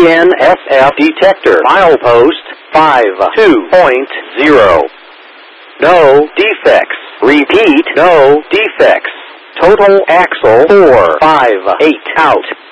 DNSF detector. Milepost 52.0. No defects. Repeat, no defects. Total axle 458 out.